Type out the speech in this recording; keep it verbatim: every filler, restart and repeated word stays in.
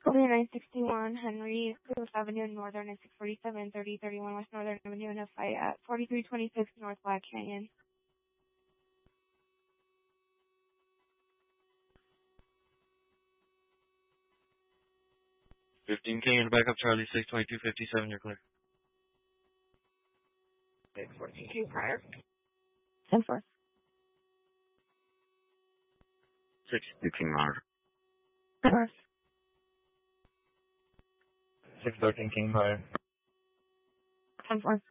nine sixty-one Henry Fifth Avenue Northern and six forty-seven thirty thirty-one West Northern Avenue in a fight at forty-three twenty-six North Black Canyon. fifteen Canyon, back up Charlie, six twenty-two fifty-seven, you're clear. six forty-two prior. ten four. six sixteen Mars. North. six thirteen King Higher. ten four.